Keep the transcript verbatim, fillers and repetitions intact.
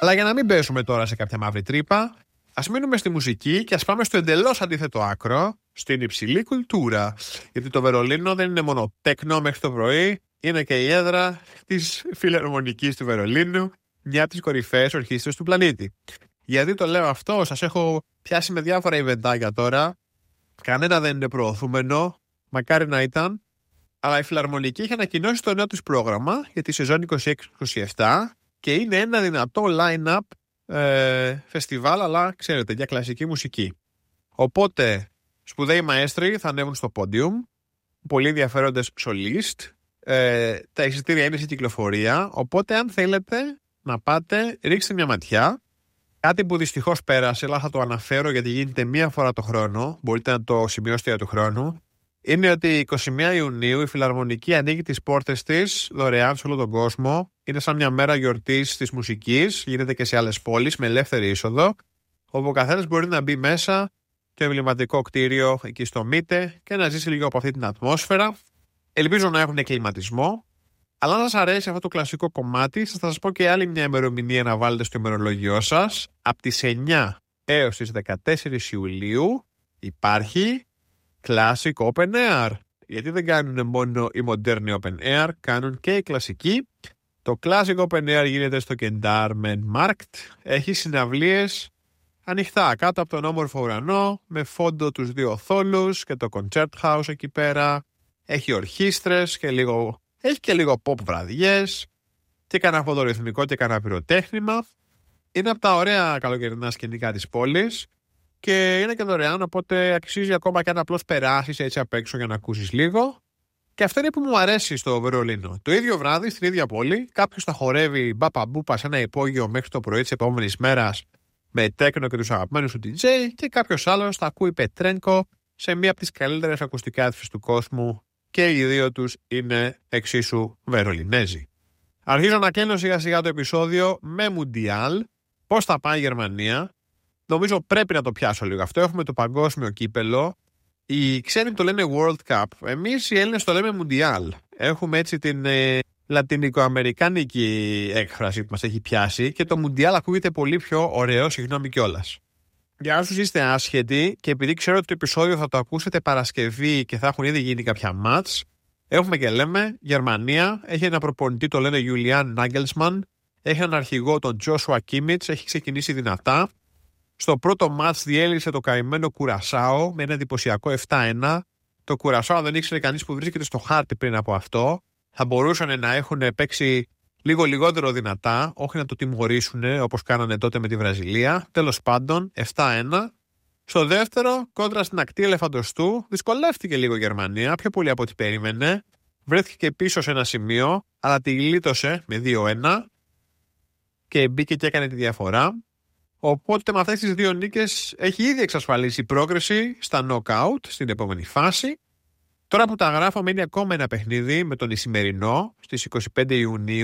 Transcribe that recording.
Αλλά για να μην πέσουμε τώρα σε κάποια μαύρη τρύπα, ας μείνουμε στη μουσική και ας πάμε στο εντελώς αντίθετο άκρο, στην υψηλή κουλτούρα. Γιατί το Βερολίνο δεν είναι μόνο τέκνο μέχρι το πρωί, είναι και η έδρα της Φιλαρμονικής του Βερολίνου, μια από τις κορυφαίες ορχήστρες του πλανήτη. Γιατί το λέω αυτό, σας έχω πιάσει με διάφορα ιβεντάκια τώρα. Κανένα δεν είναι προωθούμενο, μακάρι να ήταν. Αλλά η Φιλαρμονική έχει ανακοινώσει το νέο τους πρόγραμμα για τη σεζόν είκοσι έξι είκοσι επτά και είναι ένα δυνατό line-up ε, φεστιβάλ, αλλά ξέρετε, για κλασική μουσική. Οπότε, σπουδαίοι μαέστροι θα ανέβουν στο podium, πολύ ενδιαφέροντες solist, ε, τα εισιτήρια είναι σε κυκλοφορία, οπότε αν θέλετε να πάτε, ρίξτε μια ματιά. Κάτι που δυστυχώς πέρασε, αλλά θα το αναφέρω γιατί γίνεται μία φορά το χρόνο, μπορείτε να το σημειώσετε για του χρόνου, είναι ότι εικοστή πρώτη Ιουνίου η Φιλαρμονική ανοίγει τις πόρτες της δωρεάν σε όλο τον κόσμο. Είναι σαν μια μέρα γιορτής της μουσικής, γίνεται και σε άλλες πόλεις με ελεύθερη είσοδο, όπου ο καθένας μπορεί να μπει μέσα το εμβληματικό κτίριο εκεί στο Μήτε και να ζήσει λίγο από αυτή την ατμόσφαιρα. Ελπίζω να έχουν κλιματισμό. Αλλά αν σας αρέσει αυτό το κλασικό κομμάτι, θα σας πω και άλλη μια ημερομηνία να βάλετε στο ημερολόγιό σας. Από τις εννιά έως τις δεκατέσσερις Ιουλίου υπάρχει Classic Open Air. Γιατί δεν κάνουν μόνο οι μοντέρνοι Open Air, κάνουν και οι κλασικοί. Το Classic Open Air γίνεται στο Gendarmen Markt. Έχει συναυλίες ανοιχτά κάτω από τον όμορφο ουρανό, με φόντο τους δύο θόλους και το Concert House εκεί πέρα. Έχει ορχήστρες και λίγο... Έχει και λίγο pop βραδιές και κανένα φωτορυθμικό και κανένα πυροτέχνημα. Είναι από τα ωραία καλοκαιρινά σκηνικά της πόλης και είναι και δωρεάν, οπότε αξίζει ακόμα και αν απλώς περάσεις έτσι απ' έξω για να ακούσεις λίγο. Και αυτό είναι που μου αρέσει στο Βερολίνο. Το ίδιο βράδυ στην ίδια πόλη κάποιος θα χορεύει μπαπαμπούπα σε ένα υπόγειο μέχρι το πρωί της επόμενης μέρας με τέκνο και τους αγαπημένους του ντι τζέι και κάποιος άλλος θα ακούει Πετρένκο σε μία από τις καλύτερες ακουστικά αίθουσες του κόσμου. Και οι δύο τους είναι εξίσου Βερολινέζοι. Αρχίζω να κλείνω σιγά σιγά το επεισόδιο με Μουντιάλ. Πώς θα πάει η Γερμανία. Νομίζω πρέπει να το πιάσω λίγο αυτό. Έχουμε το παγκόσμιο κύπελο. Οι ξένοι το λένε World Cup. Εμείς οι Έλληνες το λέμε Μουντιάλ. Έχουμε έτσι την ε, λατινικοαμερικάνικη έκφραση που μας έχει πιάσει και το Μουντιάλ ακούγεται πολύ πιο ωραίο, συγγνώμη κιόλας. Για όσους είστε άσχετοι και επειδή ξέρω ότι το επεισόδιο θα το ακούσετε Παρασκευή και θα έχουν ήδη γίνει κάποια μάτς, έχουμε και λέμε Γερμανία έχει ένα προπονητή, το λένε Julian Nagelsmann, έχει έναν αρχηγό τον Joshua Kimmich, έχει ξεκινήσει δυνατά. Στο πρώτο μάτς διέλυσε το καημένο Κουρασάο με ένα εντυπωσιακό επτά ένα. Το Κουρασάο δεν ήξερε κανείς που βρίσκεται στο χάρτη πριν από αυτό. Θα μπορούσαν να έχουν παίξει λίγο λιγότερο δυνατά, όχι να το τιμωρήσουν όπως κάνανε τότε με τη Βραζιλία. Τέλος πάντων, επτά ένα. Στο δεύτερο, κόντρα στην ακτή Ελεφαντοστού, δυσκολεύτηκε λίγο η Γερμανία, πιο πολύ από ό,τι περίμενε. Βρέθηκε πίσω σε ένα σημείο, αλλά τη γλίτωσε με δύο ένα και μπήκε και έκανε τη διαφορά. Οπότε με αυτές τις δύο νίκες έχει ήδη εξασφαλίσει πρόκριση στα knockout στην επόμενη φάση. Τώρα που τα γράφω, μένει ακόμα ένα παιχνίδι με τον Ισημερινό στις είκοσι πέντε Ιουνίου.